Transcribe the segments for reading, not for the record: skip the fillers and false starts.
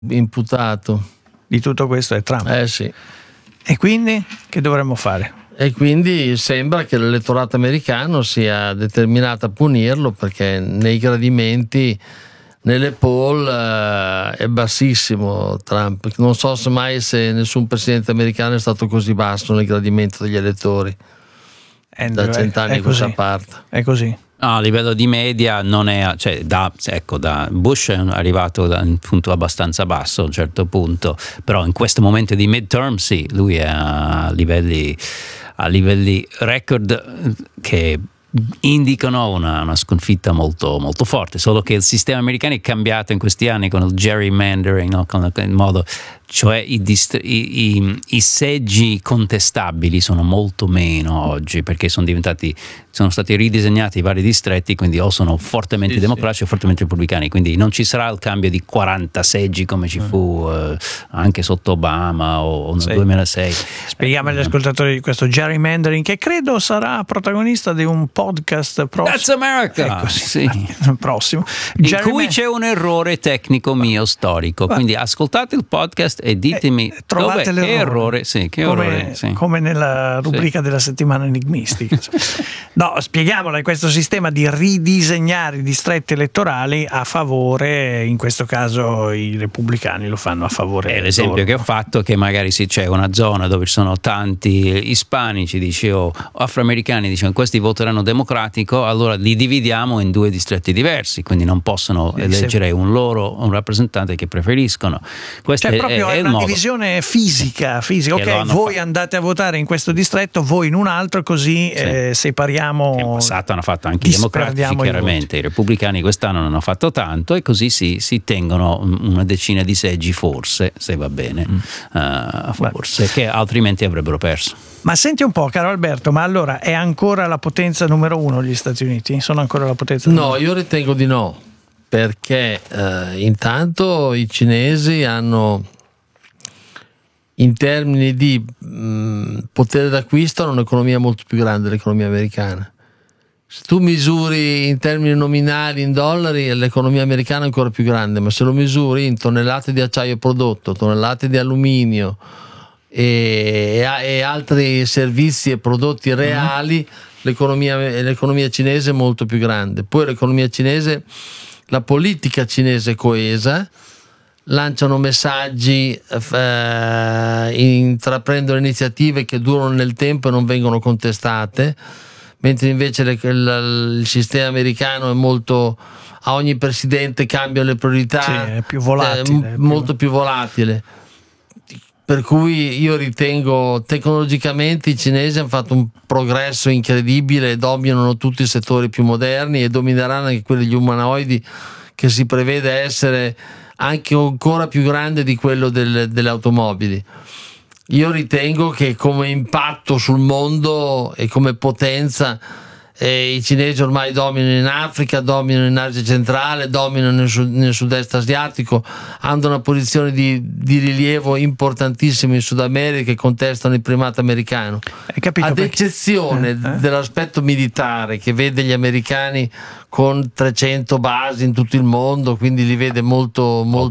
imputato di tutto questo è Trump. Sì. E quindi che dovremmo fare? E quindi sembra che l'elettorato americano sia determinato a punirlo, perché nei gradimenti, nelle poll è bassissimo Trump. Non so mai se nessun presidente americano è stato così basso nel gradimento degli elettori da 100 anni a questa parte. È così. No, a livello di media non è, cioè da Bush è arrivato da un punto abbastanza basso a un certo punto, però in questo momento di midterm sì, lui è a livelli record che indicano una sconfitta molto, molto forte, solo che il sistema americano è cambiato in questi anni con il gerrymandering, no? Con il modo, cioè i seggi contestabili sono molto meno oggi, perché sono stati ridisegnati i vari distretti, quindi o sono fortemente democratici o fortemente repubblicani, quindi non ci sarà il cambio di 40 seggi come ci fu anche sotto Obama o nel 2006. Spieghiamo agli ascoltatori di questo gerrymandering, che credo sarà protagonista di un podcast prossimo. That's America! Prossimo. In cui c'è un errore tecnico mio storico, quindi ascoltate il podcast e ditemi trovate l'errore. Come nella rubrica della settimana enigmistica. No, spieghiamola, in questo sistema di ridisegnare i distretti elettorali a favore, in questo caso i repubblicani lo fanno a favore. L'esempio che ho fatto è che magari c'è una zona dove ci sono tanti ispanici, o afroamericani, diciamo questi voteranno democratico, allora li dividiamo in due distretti diversi, quindi non possono eleggere un rappresentante che preferiscono. Questo cioè proprio è una divisione fisica, ok, voi andate a votare in questo distretto, voi in un altro, così separiamo. Che in passato hanno fatto anche i democratici, chiaramente i repubblicani quest'anno non hanno fatto tanto, e così si tengono una decina di seggi, forse, se va bene, forse, che altrimenti avrebbero perso. Ma senti un po', caro Alberto, ma allora è ancora la potenza numero uno gli Stati Uniti? Sono ancora la potenza numero uno? No, io ritengo di no, perché intanto i cinesi hanno, in termini di potere d'acquisto, hanno un'economia molto più grande dell'economia americana. Se tu misuri in termini nominali, in dollari, l'economia americana è ancora più grande, ma se lo misuri in tonnellate di acciaio prodotto, tonnellate di alluminio e altri servizi e prodotti reali, l'economia cinese è molto più grande. Poi l'economia cinese, la politica cinese è coesa, lanciano messaggi, intraprendono iniziative che durano nel tempo e non vengono contestate, mentre invece il sistema americano è molto, a ogni presidente cambiano le priorità, è più volatile, molto più volatile. Per cui io ritengo, tecnologicamente i cinesi hanno fatto un progresso incredibile, dominano tutti i settori più moderni e domineranno anche quelli degli umanoidi, che si prevede essere anche ancora più grande di quello delle automobili. Io ritengo che come impatto sul mondo e come potenza i cinesi ormai dominano in Africa, dominano in Asia centrale, dominano nel sud-est asiatico, hanno una posizione di rilievo importantissimo in Sud America e contestano il primato americano. Ad eccezione dell'aspetto militare, che vede gli americani con 300 basi in tutto il mondo, quindi li vede molto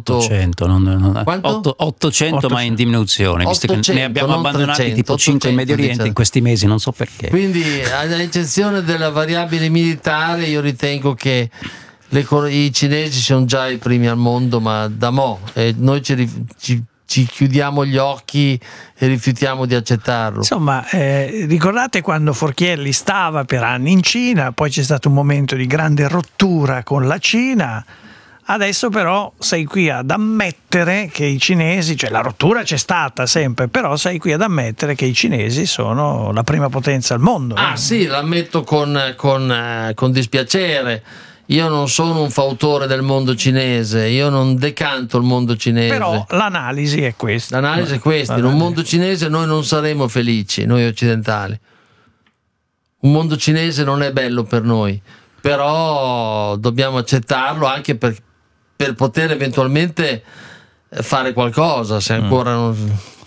800 ma in diminuzione, visto che ne abbiamo abbandonati 300, tipo 5 in Medio Oriente in questi mesi, non so perché. Quindi ad eccezione della variabile militare, io ritengo che i cinesi sono già i primi al mondo, ma da mo', e noi ci chiudiamo gli occhi e rifiutiamo di accettarlo. Insomma, ricordate quando Forchielli stava per anni in Cina, poi c'è stato un momento di grande rottura con la Cina, adesso però sei qui ad ammettere che i cinesi, cioè la rottura c'è stata sempre, però sei qui ad ammettere che i cinesi sono la prima potenza al mondo. Sì, l'ammetto con dispiacere. Io non sono un fautore del mondo cinese, io non decanto il mondo cinese. Però l'analisi è questa. In un mondo cinese noi non saremo felici, noi occidentali. Un mondo cinese non è bello per noi, però dobbiamo accettarlo anche per poter eventualmente fare qualcosa, se ancora non...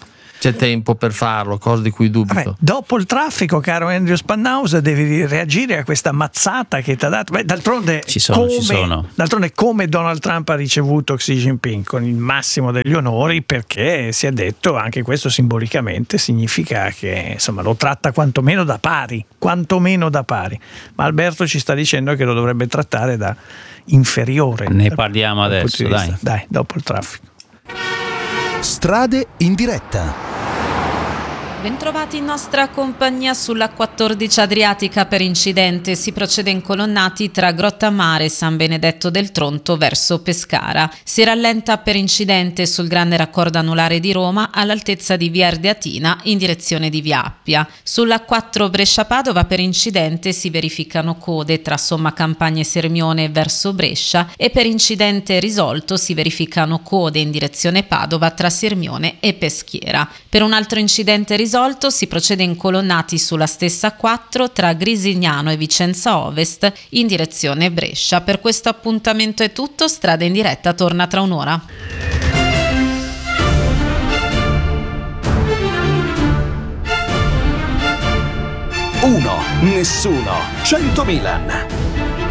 c'è tempo per farlo, cosa di cui dubito. Vabbè, dopo il traffico, caro Andrew Spannausa, devi reagire a questa mazzata che ti ha dato. Beh, d'altronde, ci sono. D'altronde, come Donald Trump ha ricevuto Xi Jinping? Con il massimo degli onori, perché si è detto, anche questo simbolicamente significa che insomma lo tratta quantomeno da pari. Ma Alberto ci sta dicendo che lo dovrebbe trattare da inferiore. Ne parliamo adesso, dai, dopo il traffico. Strade in diretta. Bentrovati in nostra compagnia sulla 14 Adriatica. Per incidente si procede incolonnati tra Grottammare e San Benedetto del Tronto verso Pescara. Si rallenta per incidente sul grande raccordo anulare di Roma all'altezza di via Ardeatina in direzione di via Appia. Sulla 4 Brescia-Padova per incidente si verificano code tra Somma Campagna e Sirmione verso Brescia, e per incidente risolto si verificano code in direzione Padova tra Sirmione e Peschiera. Per un altro incidente risolto si procede incolonnati sulla stessa 4 tra Grisignano e Vicenza Ovest in direzione Brescia. Per questo appuntamento è tutto, Strada in diretta torna tra un'ora. 1, nessuno, 100 Milan.